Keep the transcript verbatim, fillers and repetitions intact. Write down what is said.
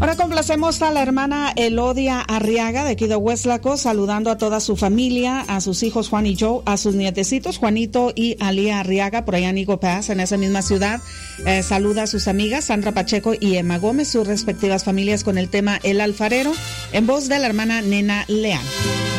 Ahora complacemos a la hermana Elodia Arriaga de aquí de Hueslaco, saludando a toda su familia, a sus hijos Juan y Joe, a sus nietecitos Juanito y Alía Arriaga, por allá en Eagle Pass, en esa misma ciudad. Eh, saluda a sus amigas Sandra Pacheco y Emma Gómez, sus respectivas familias, con el tema El Alfarero, en voz de la hermana Nena Leal.